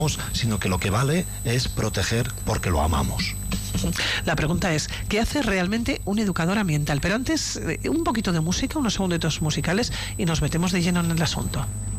sino que lo que vale es proteger porque lo amamos. La pregunta es, ¿qué hace realmente un educador ambiental? Pero antes, un poquito de música, unos segunditos musicales y nos metemos de lleno en el asunto.